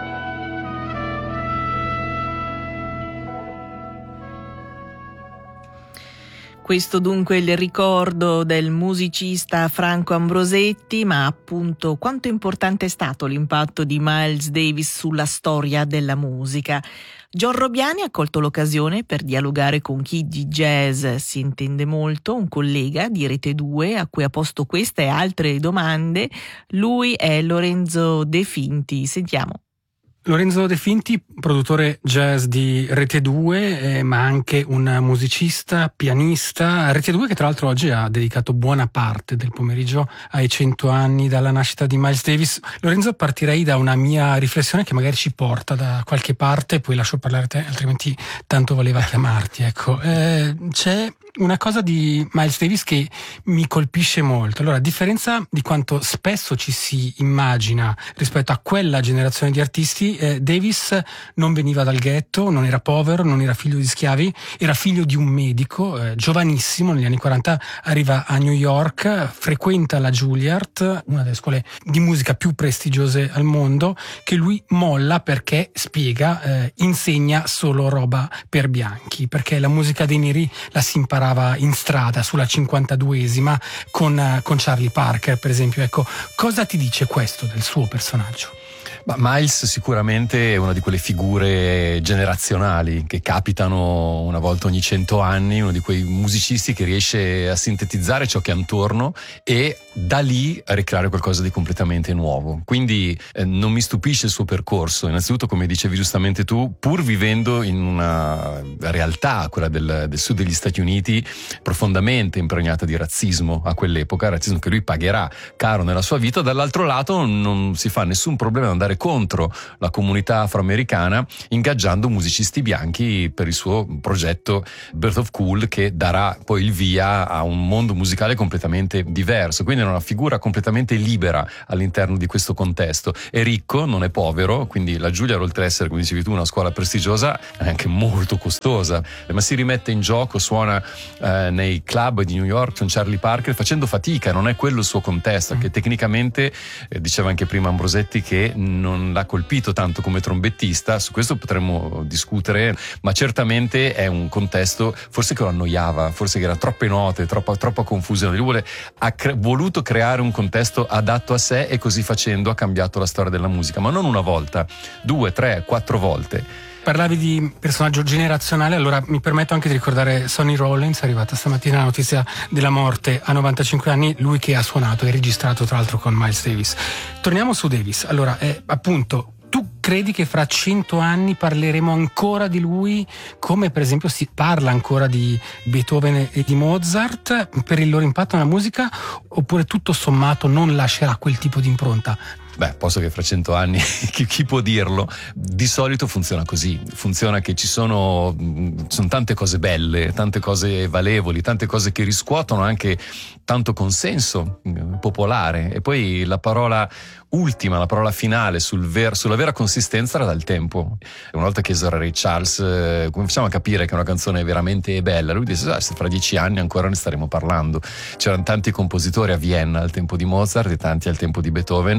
Questo dunque è il ricordo del musicista Franco Ambrosetti, ma appunto quanto importante è stato l'impatto di Miles Davis sulla storia della musica. John Robbiani ha colto l'occasione per dialogare con chi di jazz si intende molto, un collega di Rete due a cui ha posto queste e altre domande. Lui è Lorenzo De Finti, sentiamo. Lorenzo De Finti, produttore jazz di Rete due, eh, ma anche un musicista, pianista. Rete due che tra l'altro oggi ha dedicato buona parte del pomeriggio ai cento anni dalla nascita di Miles Davis. Lorenzo, partirei da una mia riflessione che magari ci porta da qualche parte, poi lascio parlare te, altrimenti tanto voleva chiamarti. Ecco, eh, c'è una cosa di Miles Davis che mi colpisce molto. Allora, a differenza di quanto spesso ci si immagina rispetto a quella generazione di artisti, eh, Davis non veniva dal ghetto, non era povero, non era figlio di schiavi, era figlio di un medico, eh, giovanissimo, negli anni quaranta arriva a New York, frequenta la Juilliard, una delle scuole di musica più prestigiose al mondo, che lui molla perché, spiega, eh, insegna solo roba per bianchi, perché la musica dei neri la si imparava in strada sulla cinquantaduesima con, con Charlie Parker, per esempio. Ecco, cosa ti dice questo del suo personaggio? Ma Miles sicuramente è una di quelle figure generazionali che capitano una volta ogni cento anni, uno di quei musicisti che riesce a sintetizzare ciò che ha intorno e da lì a ricreare qualcosa di completamente nuovo. Quindi eh, non mi stupisce il suo percorso. Innanzitutto, come dicevi giustamente tu, pur vivendo in una realtà, quella del, del sud degli Stati Uniti, profondamente impregnata di razzismo a quell'epoca, razzismo che lui pagherà caro nella sua vita, dall'altro lato non si fa nessun problema ad andare contro la comunità afroamericana ingaggiando musicisti bianchi per il suo progetto Birth of Cool, che darà poi il via a un mondo musicale completamente diverso. Quindi è una figura completamente libera all'interno di questo contesto. È ricco, non è povero, quindi la Juilliard, oltre ad essere, come dicevi tu, una scuola prestigiosa, è anche molto costosa, ma si rimette in gioco, suona eh, nei club di New York con Charlie Parker facendo fatica. Non è quello il suo contesto, che tecnicamente eh, diceva anche prima Ambrosetti che non l'ha colpito tanto come trombettista. Su questo potremmo discutere, ma certamente è un contesto forse che lo annoiava, forse che era troppe note, troppa, troppa confusione. Lui vuole, ha cre- voluto creare un contesto adatto a sé e così facendo ha cambiato la storia della musica, ma non una volta, due, tre, quattro volte. Parlavi di personaggio generazionale, allora mi permetto anche di ricordare Sonny Rollins, è arrivata stamattina la notizia della morte a novantacinque anni, lui che ha suonato e registrato tra l'altro con Miles Davis. Torniamo su Davis, allora eh, appunto tu credi che fra cento anni parleremo ancora di lui come per esempio si parla ancora di Beethoven e di Mozart per il loro impatto nella musica, oppure tutto sommato non lascerà quel tipo di impronta? Beh, posso che fra cento anni, chi, chi può dirlo? Di solito funziona così, funziona che ci sono, sono tante cose belle, tante cose valevoli, tante cose che riscuotono anche tanto consenso popolare, e poi la parola ultima, la parola finale sul ver, sulla vera consistenza era dal tempo. Una volta che chiesero a Ray Charles eh, come facciamo a capire che una canzone è veramente bella, lui disse ah, se fra dieci anni ancora ne staremo parlando. C'erano tanti compositori a Vienna al tempo di Mozart e tanti al tempo di Beethoven,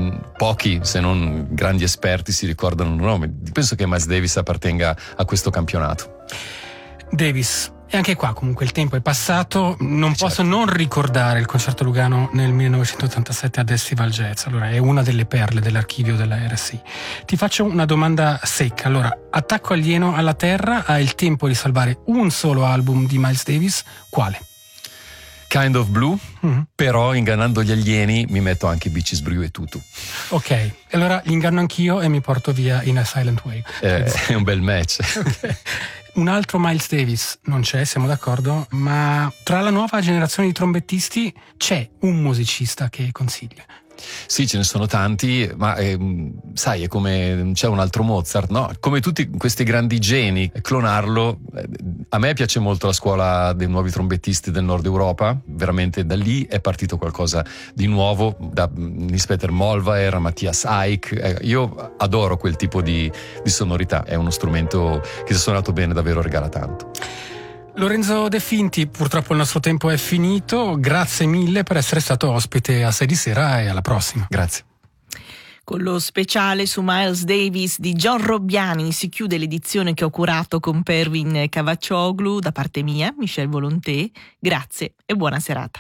pochi se non grandi esperti si ricordano un nome. Penso che Miles Davis appartenga a questo campionato. Davis E anche qua comunque il tempo è passato, non certo. posso non ricordare il concerto Lugano nel millenovecentottantasette ad Estival Jazz, allora è una delle perle dell'archivio della R S I. Ti faccio una domanda secca, allora, Attacco alieno alla Terra ha il tempo di salvare un solo album di Miles Davis, quale? Kind of Blue, mm-hmm. però ingannando gli alieni mi metto anche Beaches Brew e Tutu. Ok, allora li inganno anch'io e mi porto via In a Silent Way. Eh, è un bel match. Okay. Un altro Miles Davis non c'è, siamo d'accordo, ma tra la nuova generazione di trombettisti c'è un musicista che consiglia. Sì, ce ne sono tanti, ma eh, sai, è come c'è un altro Mozart, no? Come tutti questi grandi geni, clonarlo. Eh, a me piace molto la scuola dei nuovi trombettisti del nord Europa, veramente da lì è partito qualcosa di nuovo, da Nils-Peter Mollwehr, Matthias Eick. Eh, io adoro quel tipo di, di sonorità, è uno strumento che se suonato bene davvero regala tanto. Lorenzo De Finti, purtroppo il nostro tempo è finito, grazie mille per essere stato ospite a sei di sera e alla prossima. Grazie. Con lo speciale su Miles Davis di John Robbiani si chiude l'edizione che ho curato con Pervin Cavaccioglu. Da parte mia, Michel Volonté, grazie e buona serata.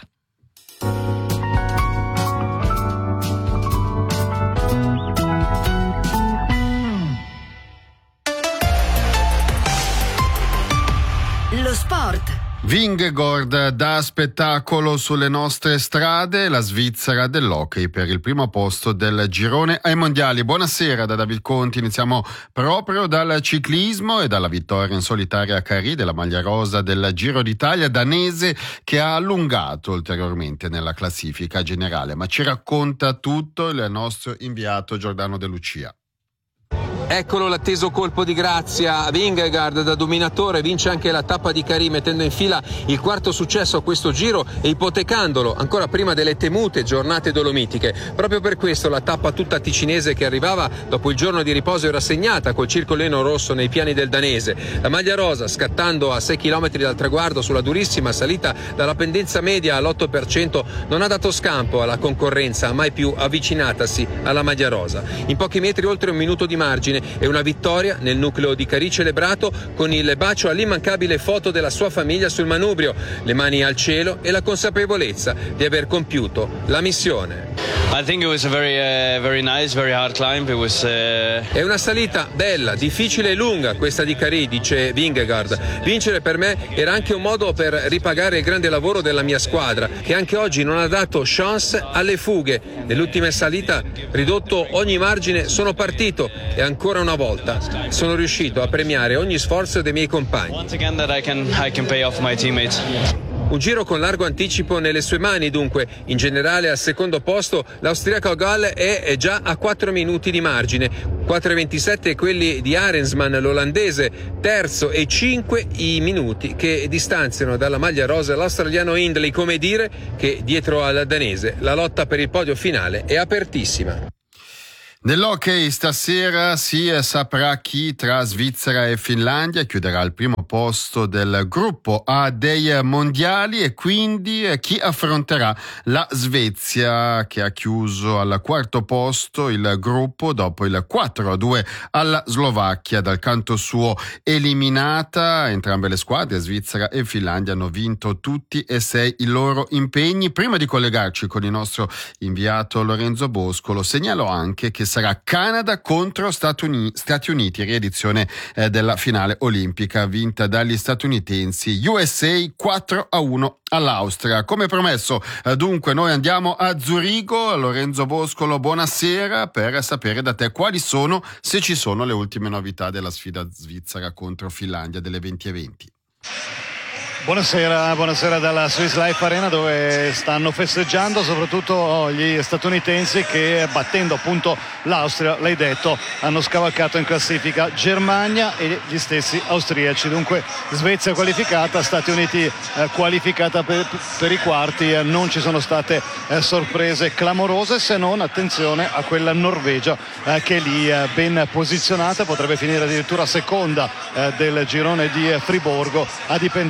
Lo sport. Vingegaard dà spettacolo sulle nostre strade, la Svizzera dell'hockey per il primo posto del girone ai mondiali. Buonasera da David Conti, iniziamo proprio dal ciclismo e dalla vittoria in solitaria a Carì della maglia rosa del Giro d'Italia, danese che ha allungato ulteriormente nella classifica generale. Ma ci racconta tutto il nostro inviato Giordano De Lucia. Eccolo l'atteso colpo di grazia, Vingegaard da dominatore vince anche la tappa di Carì mettendo in fila il quarto successo a questo giro e ipotecandolo ancora prima delle temute giornate dolomitiche. Proprio per questo la tappa tutta ticinese che arrivava dopo il giorno di riposo era segnata col circolino rosso nei piani del danese. La maglia rosa scattando a sei chilometri dal traguardo sulla durissima salita dalla pendenza media all'otto per cento non ha dato scampo alla concorrenza mai più avvicinatasi alla maglia rosa. In pochi metri oltre un minuto di margine e una vittoria nel nucleo di Carì celebrato con il bacio all'immancabile foto della sua famiglia sul manubrio, le mani al cielo e la consapevolezza di aver compiuto la missione. I think it was a very uh, very nice, very hard climb. It was uh... È una salita bella, difficile e lunga questa di Carì, dice Vingegaard. Vincere per me era anche un modo per ripagare il grande lavoro della mia squadra, che anche oggi non ha dato chance alle fughe. Nell'ultima salita, ridotto ogni margine, sono partito e ancora una volta sono riuscito a premiare ogni sforzo dei miei compagni. Once again that I can I can pay off my teammates. Un giro con largo anticipo nelle sue mani dunque. In generale al secondo posto l'austriaco Gall è già a quattro minuti di margine. quattro e ventisette quelli di Arensman, l'olandese, terzo, e cinque i minuti che distanziano dalla maglia rosa l'australiano Hindley, come dire che dietro al danese la lotta per il podio finale è apertissima. Nell'hockey stasera si saprà chi tra Svizzera e Finlandia chiuderà al primo posto del gruppo A dei mondiali e quindi chi affronterà la Svezia, che ha chiuso al quarto posto il gruppo dopo il quattro a due alla Slovacchia. Dal canto suo eliminata, entrambe le squadre, Svizzera e Finlandia, hanno vinto tutti e sei i loro impegni. Prima di collegarci con il nostro inviato Lorenzo Boscolo, segnalo anche che sarà Canada contro Stati Uniti, Stati Uniti riedizione eh, della finale olimpica vinta dagli statunitensi. U S A quattro a uno all'Austria. Come promesso, eh, dunque noi andiamo a Zurigo. Lorenzo Boscolo, buonasera, per sapere da te quali sono, se ci sono, le ultime novità della sfida svizzera contro Finlandia delle venti e venti. Buonasera, buonasera dalla Swiss Life Arena, dove stanno festeggiando soprattutto gli statunitensi che, battendo appunto l'Austria, l'hai detto, hanno scavalcato in classifica Germania e gli stessi austriaci. Dunque Svezia qualificata, Stati Uniti eh, qualificata per, per i quarti. Eh, non ci sono state eh, sorprese clamorose, se non, attenzione, a quella Norvegia eh, che è lì eh, ben posizionata, potrebbe finire addirittura seconda eh, del girone di eh, Friburgo, a dipendenza di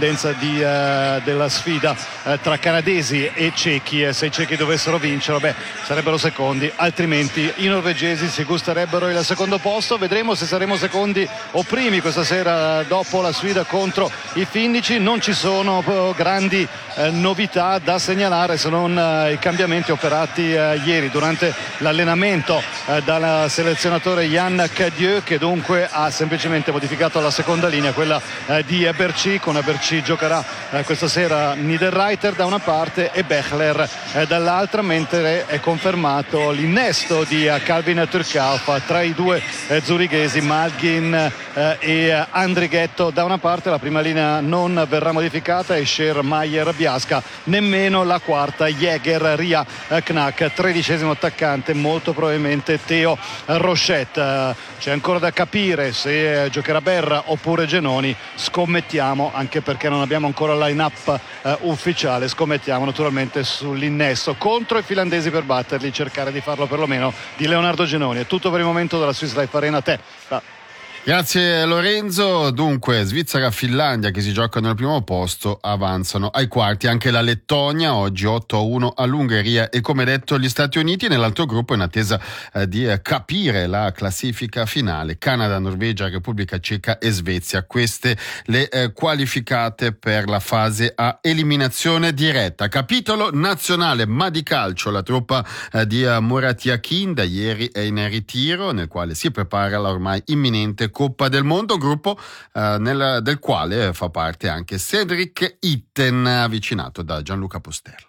di, uh, della sfida uh, tra canadesi e cechi. E se i cechi dovessero vincere, beh, sarebbero secondi, altrimenti i norvegesi si gusterebbero il secondo posto. Vedremo se saremo secondi o primi questa sera dopo la sfida contro i finnici. Non ci sono uh, grandi uh, novità da segnalare, se non uh, i cambiamenti operati uh, ieri durante l'allenamento uh, dal selezionatore Jan Cadieux, che dunque ha semplicemente modificato la seconda linea, quella uh, di Berchi. Con Berchi giocherà uh, questa sera Niederreiter da una parte e Bechler uh, dall'altra, mentre è confermato l'innesto di uh, Calvin Turcauf tra i due uh, zurighesi, Malgin uh, e uh, Andrighetto da una parte. La prima linea non verrà modificata e Schermaier Biasca, nemmeno la quarta, Jäger Ria Knack, tredicesimo attaccante, molto probabilmente Theo Rochette. C'è ancora da capire se giocherà Berra oppure Genoni, scommettiamo, anche perché non abbiamo ancora il line-up eh, ufficiale, scommettiamo naturalmente sull'innesto contro i finlandesi per batterli, cercare di farlo perlomeno di Leonardo Genoni. È tutto per il momento dalla Swiss Life Arena. A te. Va. Grazie Lorenzo. Dunque Svizzera-Finlandia che si giocano al primo posto, avanzano ai quarti anche la Lettonia, oggi otto a uno all'Ungheria, e come detto gli Stati Uniti. Nell'altro gruppo, in attesa eh, di eh, capire la classifica finale, Canada, Norvegia, Repubblica Ceca e Svezia. Queste le eh, qualificate per la fase a eliminazione diretta. Capitolo nazionale ma di calcio, la truppa eh, di eh, Murat Yakin da ieri è in ritiro, nel quale si prepara la ormai imminente Coppa del Mondo, gruppo eh, nel, del quale fa parte anche Cedric Itten, avvicinato da Gianluca Posterla.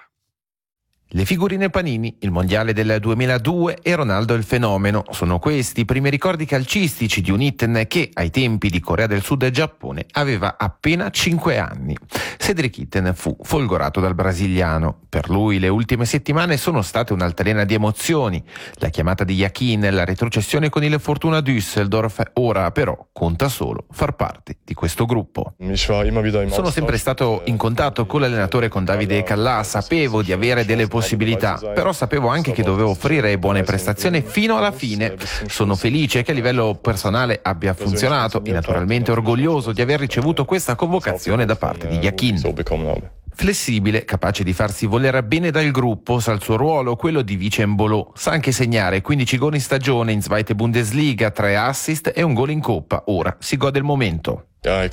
Le figurine Panini, il mondiale del duemiladue e Ronaldo il fenomeno. Sono questi i primi ricordi calcistici di un Itten che, ai tempi di Corea del Sud e Giappone, aveva appena cinque anni. Cedric Itten fu folgorato dal brasiliano. Per lui le ultime settimane sono state un'altalena di emozioni. La chiamata di Yakin, la retrocessione con il Fortuna Düsseldorf, ora però conta solo far parte di questo gruppo. Sono sempre stato in contatto con l'allenatore, con Davide Callà, sapevo di avere delle possibilità. possibilità, però sapevo anche che dovevo offrire buone prestazioni fino alla fine. Sono felice che a livello personale abbia funzionato e naturalmente orgoglioso di aver ricevuto questa convocazione da parte di Yakin. Flessibile, capace di farsi volere bene dal gruppo, sa il suo ruolo, quello di vice Embolo. Sa anche segnare, quindici gol in stagione in Zweite Bundesliga, tre assist e un gol in Coppa. Ora si gode il momento.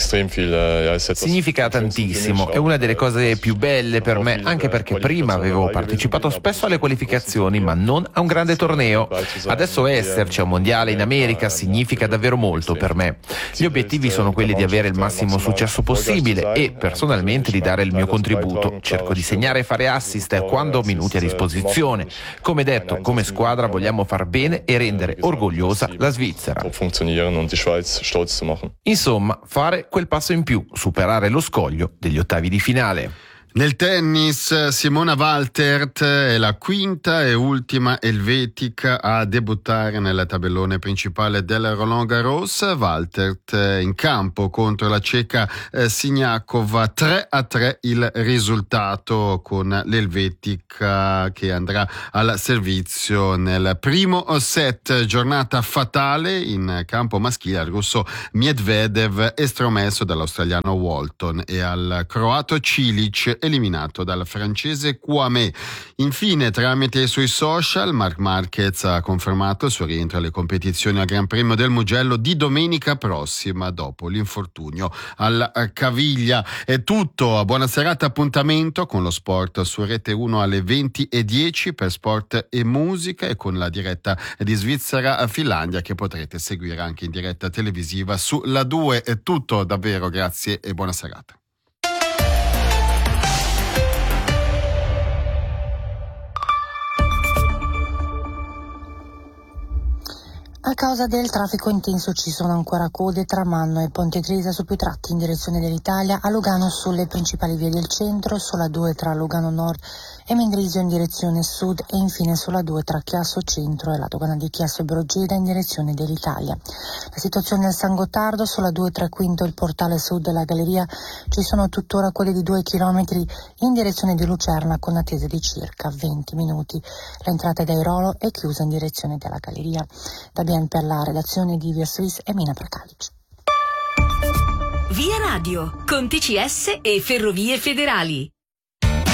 Significa tantissimo, è una delle cose più belle per me, anche perché prima avevo partecipato spesso alle qualificazioni ma non a un grande torneo. Adesso esserci a un mondiale in America significa davvero molto per me. Gli obiettivi sono quelli di avere il massimo successo possibile e personalmente di dare il mio contributo. Cerco di segnare e fare assist quando ho minuti a disposizione. Come detto, come squadra vogliamo far bene e rendere orgogliosa la Svizzera. Insomma, fare quel passo in più, superare lo scoglio degli ottavi di finale. Nel tennis, Simona Waltert è la quinta e ultima elvetica a debuttare nel tabellone principale del Roland Garros. Waltert in campo contro la ceca Siniakova, tre a tre il risultato, con l'elvetica che andrà al servizio nel primo set. Giornata fatale in campo maschile al russo Medvedev, estromesso dall'australiano Walton, e al croato Cilic, eliminato dal francese Kouamé. Infine, tramite i suoi social, Marc Marquez ha confermato il suo rientro alle competizioni al Gran Premio del Mugello di domenica prossima, dopo l'infortunio alla caviglia. È tutto, buona serata, appuntamento con lo sport su Rete uno alle venti e dieci per Sport e Musica, e con la diretta di Svizzera-Finlandia che potrete seguire anche in diretta televisiva su La due. È tutto davvero, grazie e buona serata. A causa del traffico intenso ci sono ancora code tra Manno e Ponte Tresa su più tratti in direzione dell'Italia, a Lugano sulle principali vie del centro, sulla due tra Lugano Nord e Mendrisio in direzione sud, e infine sulla due tra Chiasso Centro e la dogana di Chiasso e Brogeda in direzione dell'Italia. La situazione al San Gottardo, sulla due tra Quinto e il portale sud della galleria, ci sono tuttora quelle di due chilometri in direzione di Lucerna con attesa di circa venti minuti. L'entrata da Airolo è chiusa in direzione della galleria. Da Ben per la redazione di Via Suisse e Mina Prakalic. Via Radio, con T C S e Ferrovie Federali.